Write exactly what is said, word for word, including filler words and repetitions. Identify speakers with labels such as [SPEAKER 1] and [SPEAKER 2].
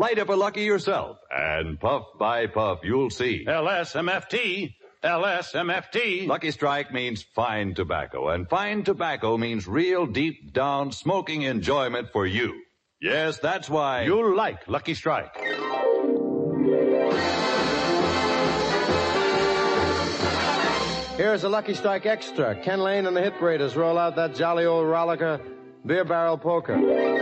[SPEAKER 1] Light up a Lucky yourself, and puff by puff, you'll see.
[SPEAKER 2] L S M F T. L S M F T.
[SPEAKER 1] Lucky Strike means fine tobacco, and fine tobacco means real deep down smoking enjoyment for you. Yes, that's why
[SPEAKER 2] you'll like Lucky Strike.
[SPEAKER 3] Here's a Lucky Strike Extra. Ken Lane and the Hit Breeders roll out that jolly old rollicker, Beer Barrel Polka.